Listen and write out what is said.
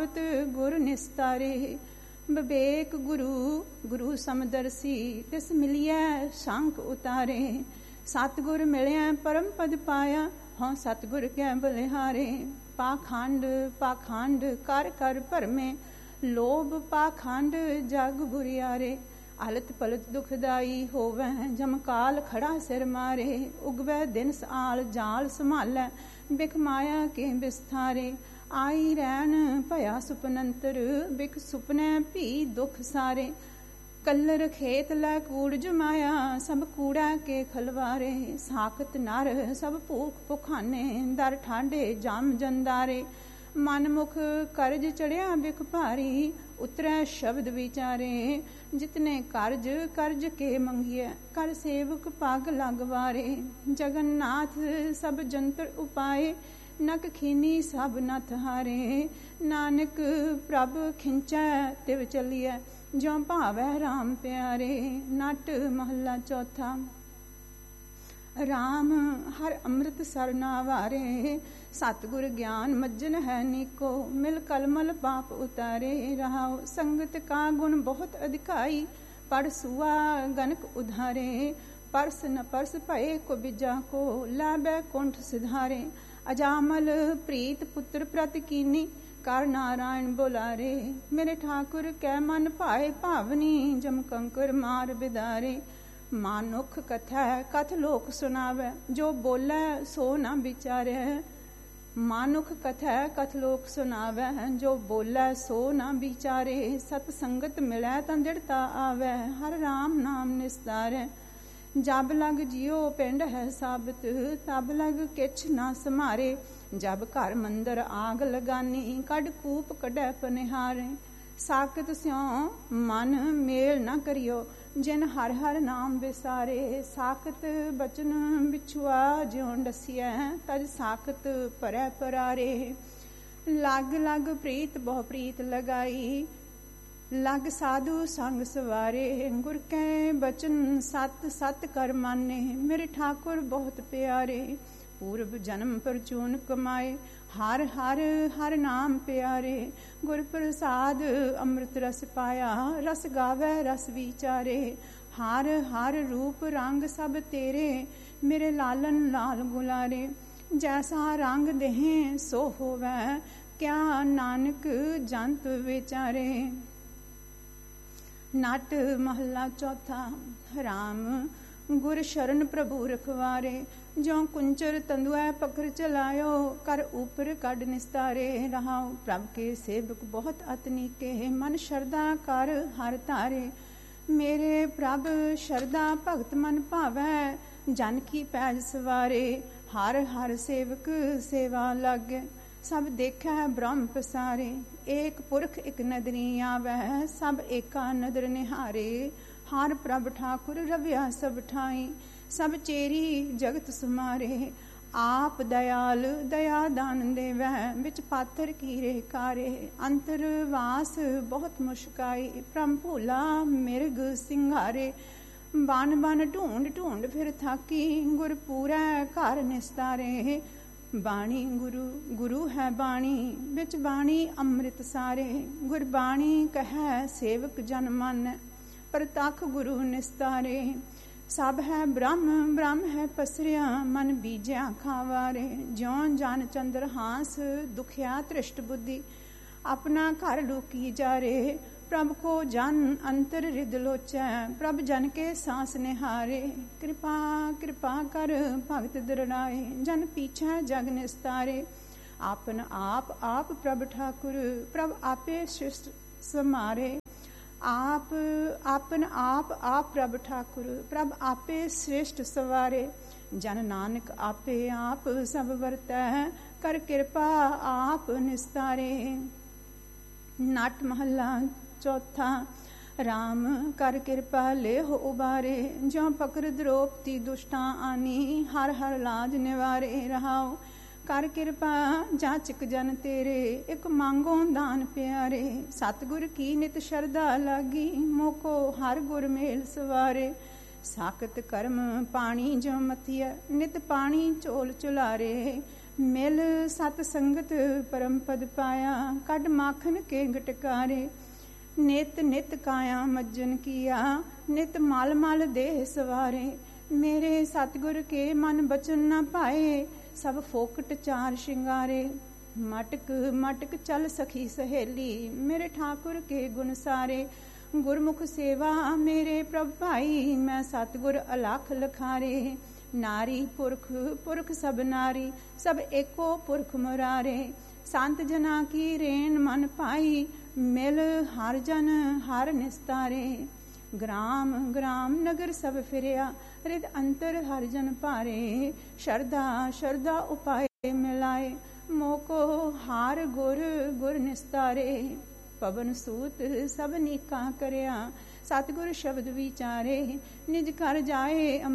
गुर निस्तारे विवेक गुरु गुरु समदर्शी तिस मिलिया सांख उतारे। सतगुर मिलिया परम पद पाया हों सतगुर कै बलिहारे। पाखंड पाखंड कर कर भरमे लोभ पाखंड जग बुरियारे। अलत पलत दुखदाई होवै जमकाल खड़ा सिर मारे। उगवै दिन साल जाल संभालै बिख माया के बिस्थारे। आई रैन भया सुपनंतर बिख सुपने भी दुख सारे। कलर खेत लै कूड़ जमाया सब कूड़ा के खलवारे। साकत नर सब भूख भुखाने दर ठांडे जाम जंदारे। मन मुख करज चढ़िया बिख भारी उतरै शब्द विचारे। जितने कर्ज कर्ज के मंगिए कर सेवक पग लगवारे। जगन्नाथ सब जंतर उपाए नक खीनी सब नथ हारे। नानक प्रभ खिंचै तिव चलिए जो भावै राम प्यारे। नट महला चौथा। राम हर अमृत सरना वारे। सतगुर ज्ञान मज्जन है नीको मिल कलमल पाप उतारे। रहाओ संगत का गुण बहुत अधिकाई पढ़ सुआ गनक उधारे। परस न परस भय को बिजा को लाबै कुंठ सिधारे। अजामल प्रीत पुत्र प्रतिकीनी कर नारायण बोलारे। मेरे ठाकुर कै मन भाए भावनी जम कंकर मार बिदारे। मानुख कथै कथ लोक सुनावै जो बोलै सो न विचारे। मानुख कथै कथ लोक सुनावै जो बोलै सो न विचारे। सतसंगत मिलै तां दृढ़ता आवै हर राम नाम निस्तारै। जब लग जियो पिंड है साबित तब लग किछ न समारे। जब घर मंदिर आग लगानी कड कूप कढै पनिहारे। साकत स्यों मन मेल न करियो जिन हर हर नाम विसारे। साकत बचन बिछुआ ज्यों डसिया तज साकत परै परारे। लग लग प्रीत बहु प्रीत लगाई लग साधु संग सवारे। गुर कै बचन सत सत कर माने मेरे ठाकुर बहुत प्यारे। पूर्व जन्म परचून कमाए हर हर हर नाम प्यारे। गुर प्रसाद अमृत रस पाया रस गावे रस विचारे। हर हर रूप रंग सब तेरे मेरे लालन लाल गुलारे। जैसा रंग देहें सो होवै क्या नानक जंत विचारे। नट महला चौथा। राम गुर शरण प्रभु रखवारे। जो कुंचर तंदुआ पखर चलायो कर ऊपर कड निस्तारे। रहाओ प्रभ के सेवक बहुत अतनीके मन शरदा कर हर तारे। मेरे प्रभ शरदा भगत मन भावै जन की पैज सवारे। हर हर सेवक सेवा लागे सब देखै ब्रह्म पसारे। एक पुरख एक नदरी आवै सब एका नदर निहारे। हर प्रभ ठाकुर रविया सब ठाई सब चेरी जगत सुमारे। आप दयाल दया दान देवै बिच पाथर कीरे कारे। अंतर वास बहुत मुश्काई प्रम भूला मिर्ग सिंघारे। बन बन ढूंढ ढूंढ फिर थाकी गुर पूरै घर निस्तारे। बाणी गुरु गुरु है बाणी बिच बाणी अमृत सारे। गुरबाणी कहै सेवक जन मन प्रतख गुरु निस्तारे। सब है ब्रह्म ब्रह्म है पसरिया मन बीज्या खावारे। ज्यों जन चंद्र हांस दुखिया तृष्ट बुद्धि अपना घर लूकी जा रे। प्रभ को जन अंतर रिद लोचै प्रभ जन के सांस निहारे। कृपा कृपा कर भगत दृढ़ाए जन पीछे जग निस्तारे। आपन आप आप प्रभ ठाकुर प्रभ आपे शिष्ट समारे। आप आपन आप आप प्रभ ठाकुर प्रभ आपे श्रेष्ठ सवारे। जन नानक आपे आप सब वरतै कर कृपा आप निस्तारे। नट महला चौथा। राम कर कृपा ले हो उबारे। ज्यों पकर द्रौपदी दुष्टां आनी हर हर लाज निवारे। रहाओ कर कृपा जाचक जन तेरे एक मांगो दान प्यारे। सतगुर की नित शरदा लागी मोको हर गुर मेल सवारे। साकत कर्म पानी जो मथिया नित पानी चोल चुलारे। ਮਿਲ ਸਤ ਸੰਗਤ ਪਰਮ ਪਦ ਪਾਇਆ, ਕੱਢ ਮਾਖਨ ਕੇ ਗਟਕਾਰੇ। ਨਿਤ ਨਿਤ ਕਾਇਆ ਮੱਜਨ ਕੀਆ, ਨਿਤ ਮਲ ਮਲ ਦੇਹ ਸਵਾਰੇ। ਮੇਰੇ ਸਤਿਗੁਰ ਕੇ ਮਨ ਬਚਨ ਨਾ ਪਾਏ, ਸਭ ਫੋਕਟ ਚਾਰ ਸ਼ਿੰਗਾਰੇ। ਮਟਕ ਮਟਕ ਚਲ ਸਖੀ ਸਹੇਲੀ, ਮੇਰੇ ਠਾकुर के गुण सारे। गुरमुख सेवा मेरे प्रभ भाई, मैं सतगुर अलख लखारे। नारी पुरख पुरख सब नारी, सब एको पुरख मुरारे। संत जना की रेन मन पाई, मिल हर जन हर निस्तारे। ग्राम ग्राम नगर सब फिरिया, हृद अंतर हर जन भारे। शरदा शरदा उपाय मिलाए, मोको हार गुर गुर निस्तारे। पवन सूत सब नीका करया, सतगुर शब्द विचारे। निज कर जाए